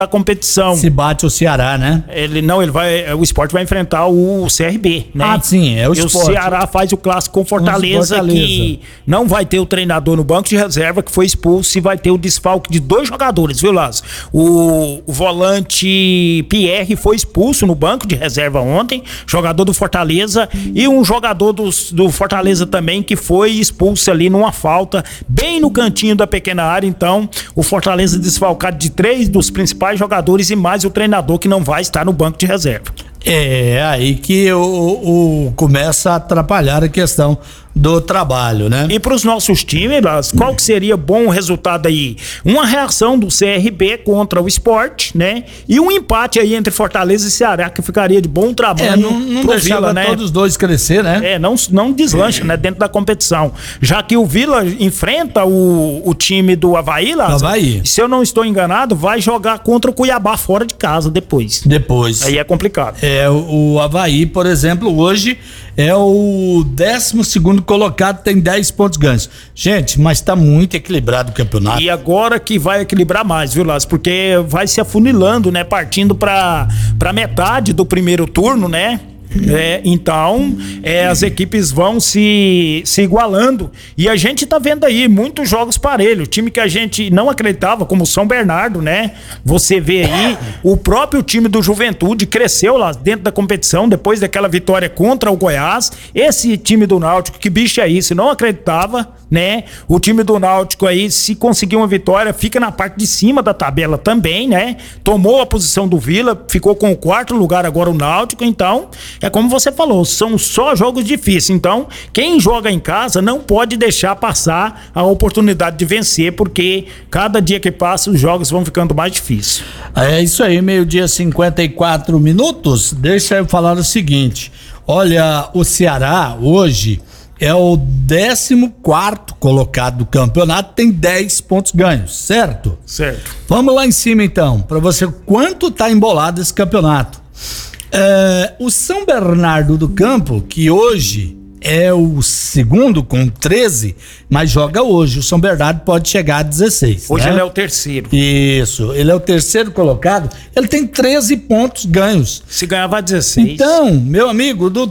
da competição. Se bate o Ceará, né? O Sport vai enfrentar o CRB, né? Ah, sim, é o Sport. E o Ceará faz o clássico com Fortaleza, que não vai ter o treinador no banco de reserva, que foi expulso, e vai ter o desfalque de 2 jogadores, viu, Lázaro? O volante Pierre foi expulso no banco de reserva ontem, jogador do Fortaleza, e um jogador do Fortaleza também, que foi expulso ali numa falta, bem no cantinho da pequena área. Então, o Fortaleza desfalcado de 3 dos principais jogadores e mais o treinador, que não vai estar no banco de reserva. É aí que começa a atrapalhar a questão do trabalho, né? E para os nossos times, qual que seria bom resultado aí? Uma reação do CRB contra o Sport, né? E um empate aí entre Fortaleza e Ceará, que ficaria de bom trabalho. Não deixava Vila, né? Todos os dois crescer, né? Não deslancha, né? Dentro da competição. Já que o Vila enfrenta o time do Avaí, Avaí. Se eu não estou enganado, vai jogar contra o Cuiabá fora de casa depois. Aí é complicado. O Avaí, por exemplo, hoje é o 12º colocado, tem 10 pontos ganhos. Gente, mas tá muito equilibrado o campeonato. E agora que vai equilibrar mais, viu, Lázaro? Porque vai se afunilando, né? Partindo pra metade do primeiro turno, né? Então as equipes vão se igualando, e a gente tá vendo aí muitos jogos parelhos. Time que a gente não acreditava, como o São Bernardo, né? Você vê aí o próprio time do Juventude cresceu lá dentro da competição depois daquela vitória contra o Goiás. Esse time do Náutico, que bicho é isso? Não acreditava, né? O time do Náutico aí, se conseguir uma vitória, fica na parte de cima da tabela também, né? Tomou a posição do Vila, ficou com o 4º lugar agora o Náutico. Então é como você falou, são só jogos difíceis. Então, quem joga em casa não pode deixar passar a oportunidade de vencer, porque cada dia que passa os jogos vão ficando mais difíceis. É isso aí, 12h54. Deixa eu falar o seguinte: olha, o Ceará hoje é o 14º colocado do campeonato, tem 10 pontos ganhos, certo? Certo. Vamos lá em cima então, para você quanto tá embolado esse campeonato. O São Bernardo do Campo, que hoje é o 2º com 13, mas joga hoje. O São Bernardo pode chegar a 16. Hoje, né? Ele é o 3º. Isso, ele é o 3º colocado. Ele tem 13 pontos ganhos. Se ganhar, vai 16. Então, meu amigo, do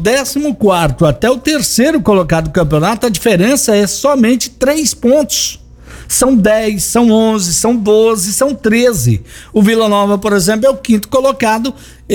14º até o 3º colocado do campeonato, a diferença é somente 3 pontos. São 10, são 11, são 12, são 13. O Vila Nova, por exemplo, é o 5º colocado,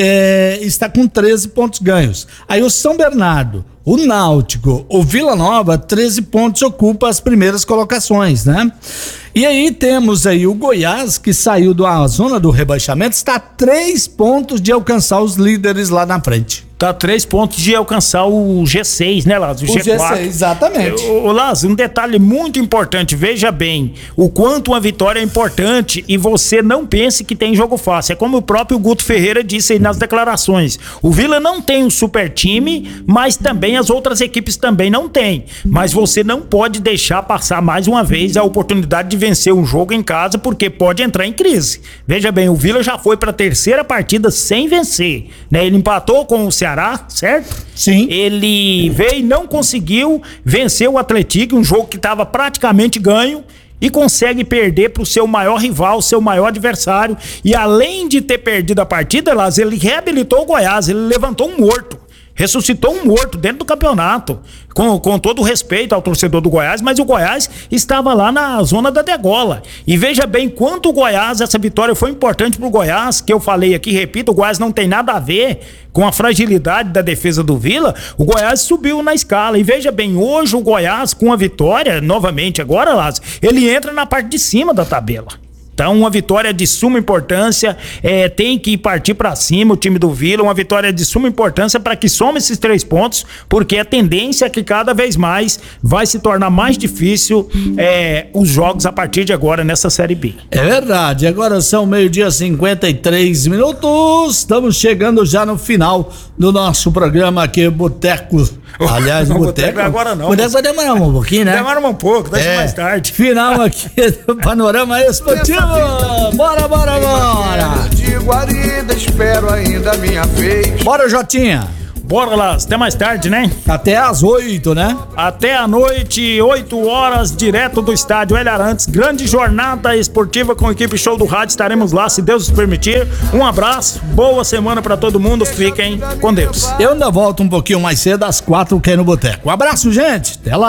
está com 13 pontos ganhos. Aí o São Bernardo, o Náutico, o Vila Nova, 13 pontos, ocupa as primeiras colocações, né? E aí temos aí o Goiás, que saiu da zona do rebaixamento, está a 3 pontos de alcançar os líderes lá na frente. Tá 3 pontos de alcançar o G6, né, Lázaro? O G4. G6, exatamente. Ô, Lázaro, um detalhe muito importante, veja bem o quanto uma vitória é importante, e você não pense que tem jogo fácil. É como o próprio Guto Ferreira disse aí nas declarações. O Vila não tem um super time, mas também as outras equipes também não têm. Mas você não pode deixar passar mais uma vez a oportunidade de vencer um jogo em casa, porque pode entrar em crise. Veja bem, o Vila já foi para a 3ª partida sem vencer, né? Ele empatou com o Ceará, certo? Sim. Ele veio e não conseguiu vencer o Atlético, um jogo que estava praticamente ganho, e consegue perder para o seu maior rival, seu maior adversário. E além de ter perdido a partida, ele reabilitou o Goiás, ele levantou um morto. Ressuscitou um morto dentro do campeonato, com todo o respeito ao torcedor do Goiás, mas o Goiás estava lá na zona da degola. E veja bem quanto o Goiás, essa vitória foi importante pro Goiás, que eu falei aqui, repito, o Goiás não tem nada a ver com a fragilidade da defesa do Vila. O Goiás subiu na escala, e veja bem, hoje o Goiás, com a vitória, novamente agora, Lázaro, ele entra na parte de cima da tabela. Então, uma vitória de suma importância, tem que partir para cima o time do Vila, uma vitória de suma importância para que some esses 3 pontos, porque a tendência é que cada vez mais vai se tornar mais difícil os jogos a partir de agora nessa Série B. É verdade, agora são 12h53, estamos chegando já no final do nosso programa aqui, Boteco. Aliás, o Boteco agora não. Boteco vai demorar um pouquinho, né? Demora um pouco, deixa mais tarde. Final aqui do Panorama Esportivo. Bora! De guarida, espero ainda a minha vez. Bora, Jotinha. Bora lá, até mais tarde, né? Até às 8, né? Até a noite, 8 horas, direto do estádio Hélio Arantes. Grande jornada esportiva com a equipe Show do Rádio. Estaremos lá, se Deus nos permitir. Um abraço, boa semana pra todo mundo. Fiquem com Deus. Eu ainda volto um pouquinho mais cedo, às 4, que é no Boteco. Um abraço, gente. Até lá.